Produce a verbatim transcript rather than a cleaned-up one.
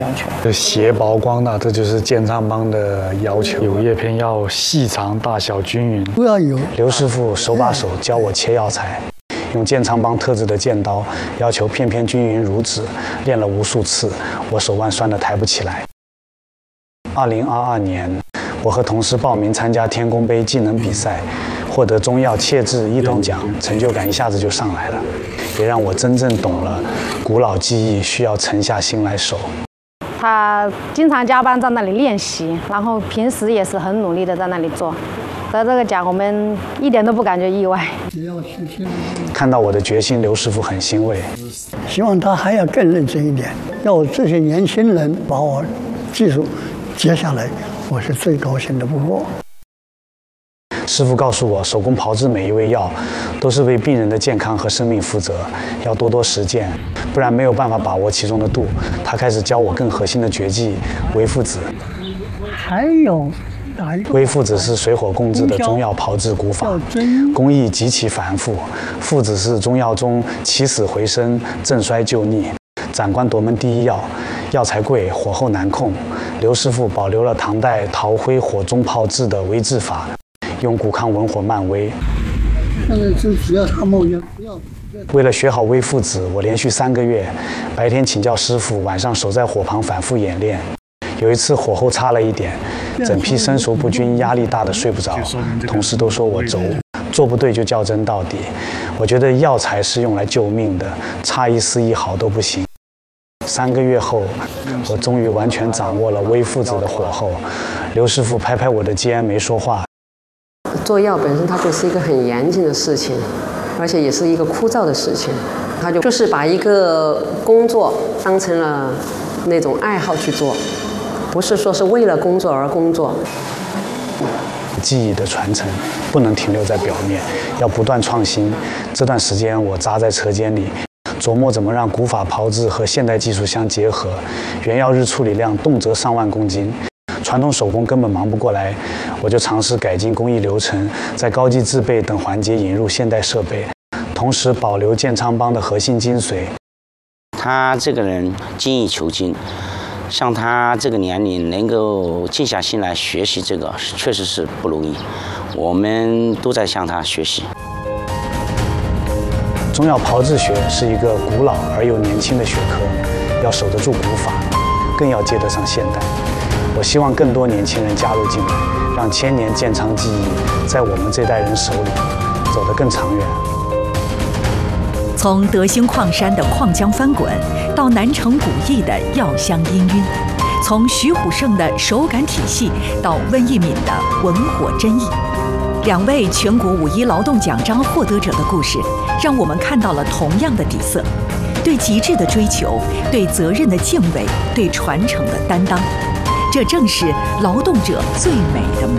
要求。 就斜薄光大，这就是建昌帮的要求。有叶片要细长，大小均匀。 不要有。 刘师傅手把手教我切药材，用建昌帮特制的剑刀，要求片片均匀如纸。练了无数次，我手腕酸得抬不起来。二零二二年，我和同事报名参加天工杯技能比赛，获得中药切制一等奖，成就感一下子就上来了，也让我真正懂了古老技艺需要沉下心来守。 他经常加班在那里练习，然后平时也是很努力的在那里做。得这个奖，我们一点都不感觉意外。 看到我的决心，刘师傅很欣慰。 希望他还要更认真一点，要这些年轻人把我技术接下来，我是最高兴的不过。 师傅告诉我，手工炮制每一味药都是为病人的健康和生命负责，要多多实践，不然没有办法把握其中的度。他开始教我更核心的绝技微附子。 还有哪一个？ 微附子是水火共治的中药炮制古法，工艺极其繁复。附子是中药中起死回生、镇衰救逆、斩官夺门第一药，药材贵，火候难控。刘师傅保留了唐代陶灰火中炮制的微制法。用谷糠文火慢煨。 现在就只要他冒烟，不要。 为了学好微附子，我连续三个月，白天请教师傅，晚上守在火旁反复演练。有一次火候差了一点，整批生熟不均，压力大的睡不着，同事都说我轴，做不对就较真到底。我觉得药材是用来救命的，差一丝一毫都不行。三个月后，我终于完全掌握了微附子的火候。刘师傅拍拍我的肩，没说话。 做药本身它就是一个很严谨的事情，而且也是一个枯燥的事情。他就就是把一个工作当成了那种爱好去做，不是说是为了工作而工作。 技艺的传承不能停留在表面，要不断创新。这段时间我扎在车间里，琢磨怎么让古法炮制和现代技术相结合。原药日处理量动辄上万公斤。传统手工根本忙不过来，我就尝试改进工艺流程，在高级制备等环节引入现代设备，同时保留建昌帮的核心精髓。 他这个人精益求精，像他这个年龄能够静下心来学习这个，确实是不容易。我们都在向他学习。 中药炮制学是一个古老而又年轻的学科，要守得住古法，更要接得上现代。我希望更多年轻人加入进来，让千年建昌技艺在我们这代人手里走得更长远。 从德兴矿山的矿浆翻滚，到南城古意的药香氤氲；从徐虎胜的手感体系，到温一敏的文火真意。两位全国五一劳动奖章获得者的故事，让我们看到了同样的底色：对极致的追求，对责任的敬畏，对传承的担当。这正是劳动者最美的模